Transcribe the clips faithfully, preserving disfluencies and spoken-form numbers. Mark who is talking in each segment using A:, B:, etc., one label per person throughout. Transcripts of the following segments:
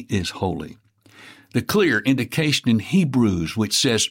A: is holy. The clear indication in Hebrews, which says,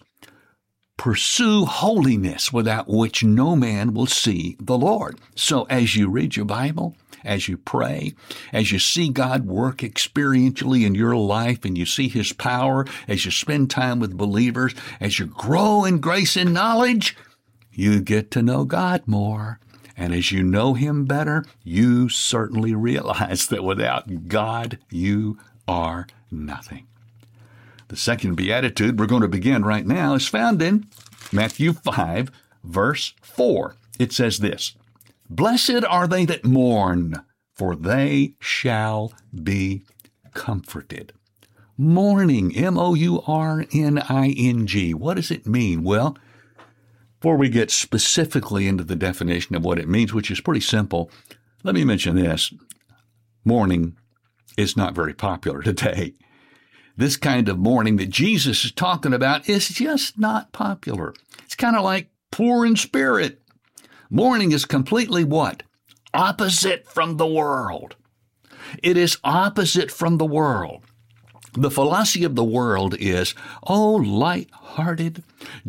A: pursue holiness without which no man will see the Lord. So as you read your Bible, as you pray, as you see God work experientially in your life and you see His power, as you spend time with believers, as you grow in grace and knowledge, you get to know God more. And as you know Him better, you certainly realize that without God, you are nothing. The second beatitude we're going to begin right now is found in Matthew five, verse four. It says this, blessed are they that mourn, for they shall be comforted. Mourning, M O U R N I N G. What does it mean? Well, before we get specifically into the definition of what it means, which is pretty simple, let me mention this. Mourning is not very popular today. This kind of mourning that Jesus is talking about is just not popular. It's kind of like poor in spirit. Mourning is completely what? Opposite from the world. It is opposite from the world. The philosophy of the world is, oh, light-hearted,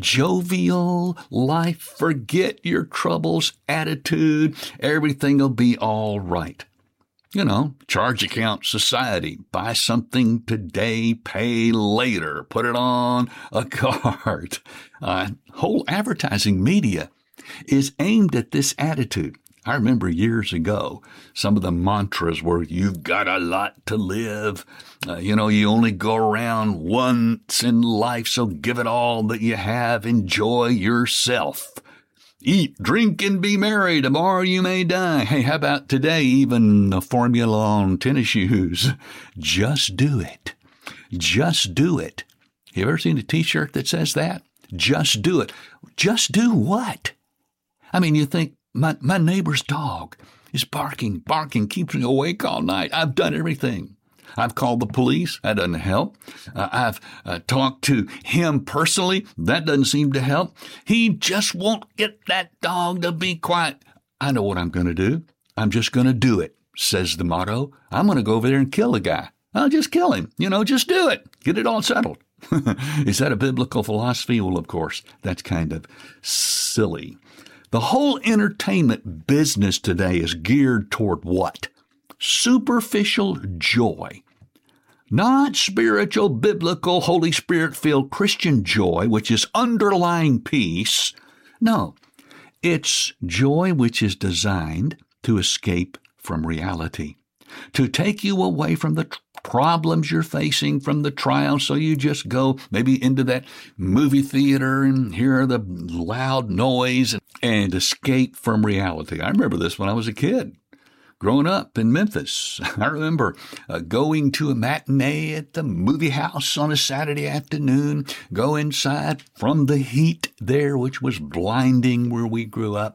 A: jovial life, forget your troubles, attitude, everything will be all right. You know, charge account society, buy something today, pay later, put it on a card. Uh, whole advertising media is aimed at this attitude. I remember years ago, some of the mantras were, you've got a lot to live. Uh, you know, you only go around once in life, so give it all that you have. Enjoy yourself. Eat, drink, and be merry. Tomorrow you may die. Hey, how about today? Even a formula on tennis shoes. Just do it. Just do it. You ever seen a T-shirt that says that? Just do it. Just do what? I mean, you think, my, my neighbor's dog is barking, barking, keeps me awake all night. I've done everything. I've called the police. That doesn't help. Uh, I've uh, talked to him personally. That doesn't seem to help. He just won't get that dog to be quiet. I know what I'm going to do. I'm just going to do it, says the motto. I'm going to go over there and kill the guy. I'll just kill him. You know, just do it. Get it all settled. Is that a biblical philosophy? Well, of course, that's kind of silly. The whole entertainment business today is geared toward what? Superficial joy. Not spiritual, biblical, Holy Spirit-filled Christian joy, which is underlying peace. No, it's joy which is designed to escape from reality, to take you away from the problems you're facing, from the trials, so you just go maybe into that movie theater and hear the loud noise and, and escape from reality. I remember this when I was a kid. Growing up in Memphis, I remember uh, going to a matinee at the movie house on a Saturday afternoon, go inside from the heat there, which was blinding where we grew up,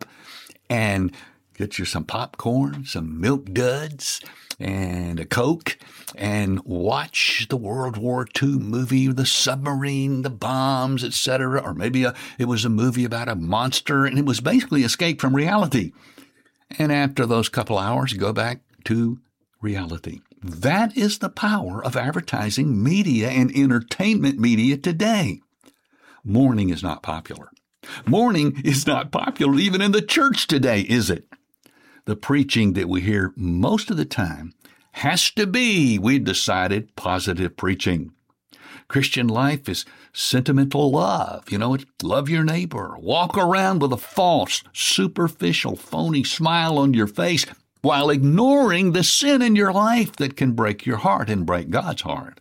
A: and get you some popcorn, some Milk Duds, and a Coke, and watch the World War Two movie, the submarine, the bombs, et cetera. Or maybe a, it was a movie about a monster, and it was basically escape from reality. And after those couple hours, go back to reality. That is the power of advertising media and entertainment media today. Mourning is not popular. Mourning is not popular even in the church today, is it? The preaching that we hear most of the time has to be, we've decided, positive preaching. Christian life is sentimental love. You know, it's love your neighbor. Walk around with a false, superficial, phony smile on your face while ignoring the sin in your life that can break your heart and break God's heart.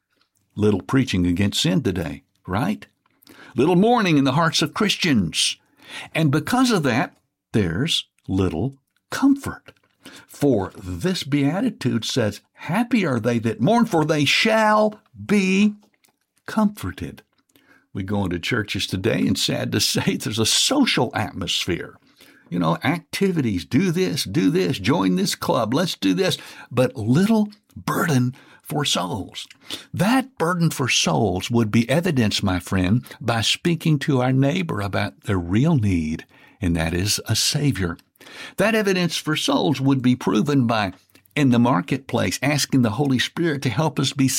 A: Little preaching against sin today, right? Little mourning in the hearts of Christians. And because of that, there's little comfort. For this beatitude says, happy are they that mourn, for they shall be comforted. We go into churches today, and sad to say, there's a social atmosphere. You know, activities, do this, do this, join this club, let's do this, but little burden for souls. That burden for souls would be evidenced, my friend, by speaking to our neighbor about their real need, and that is a Savior. That evidence for souls would be proven by in the marketplace, asking the Holy Spirit to help us be